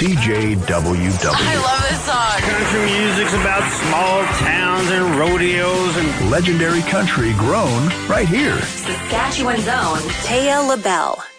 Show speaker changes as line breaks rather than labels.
CJWW.
I love this song.
Country music's about small towns and rodeos and
legendary country grown right here.
Saskatchewan's own Taya LaBelle.